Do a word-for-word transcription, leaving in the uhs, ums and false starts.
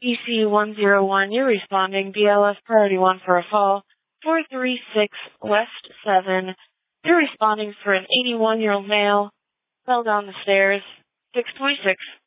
E C one zero one, you're responding. B L S priority one for a fall. four three six West seven. You're responding for an eighty-one-year-old male. Fell down the stairs. six twenty-six.